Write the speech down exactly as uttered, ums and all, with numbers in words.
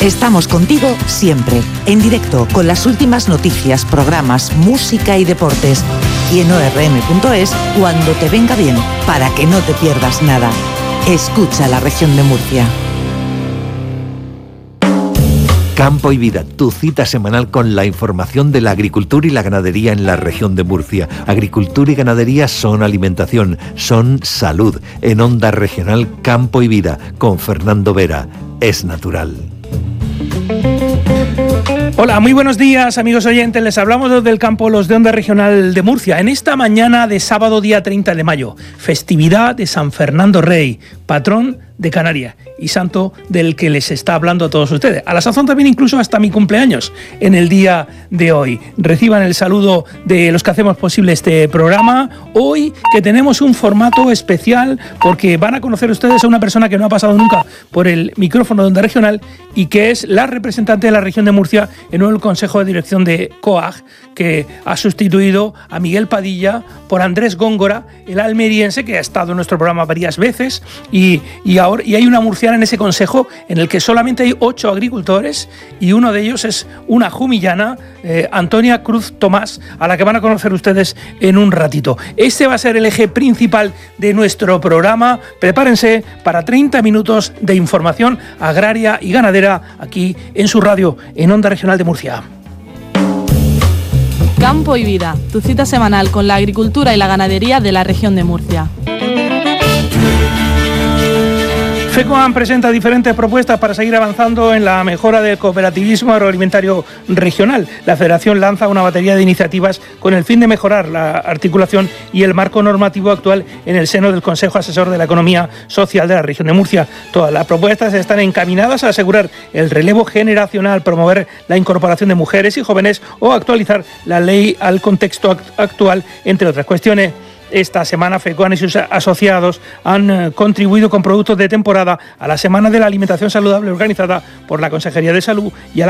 Estamos contigo siempre, en directo, con las últimas noticias, programas, música y deportes. Y en o erre eme punto es, cuando te venga bien, para que no te pierdas nada. Escucha la región de Murcia. Campo y Vida, tu cita semanal con la información de la agricultura y la ganadería en la región de Murcia. Agricultura y ganadería son alimentación, son salud. En Onda Regional Campo y Vida, con Fernando Vera. Es natural. Hola, muy buenos días, amigos oyentes. Les hablamos desde el campo, los de Onda Regional de Murcia, en esta mañana de sábado, día treinta de mayo, festividad de San Fernando Rey, patrón de Canarias y santo del que les está hablando a todos ustedes. A la sazón también incluso hasta mi cumpleaños en el día de hoy. Reciban el saludo de los que hacemos posible este programa. Hoy que tenemos un formato especial porque van a conocer ustedes a una persona que no ha pasado nunca por el micrófono de Onda Regional y que es la representante de la región de Murcia en el Consejo de Dirección de COAG, que ha sustituido a Miguel Padilla por Andrés Góngora, el almeriense que ha estado en nuestro programa varias veces y, y ahora y hay una murciana en ese consejo en el que solamente hay ocho agricultores y uno de ellos es una jumillana, eh, Antonia Cruz Tomás, a la que van a conocer ustedes en un ratito. Este va a ser el eje principal de nuestro programa. Prepárense para treinta minutos de información agraria y ganadera aquí en su radio, en Onda Regional de Murcia. Campo y Vida, tu cita semanal con la agricultura y la ganadería de la región de Murcia. FECOAM presenta diferentes propuestas para seguir avanzando en la mejora del cooperativismo agroalimentario regional. La Federación lanza una batería de iniciativas con el fin de mejorar la articulación y el marco normativo actual en el seno del Consejo Asesor de la Economía Social de la región de Murcia. Todas las propuestas están encaminadas a asegurar el relevo generacional, promover la incorporación de mujeres y jóvenes o actualizar la ley al contexto actual, entre otras cuestiones. Esta semana FECOAM y sus asociados han contribuido con productos de temporada a la Semana de la Alimentación Saludable organizada por la Consejería de Salud y a la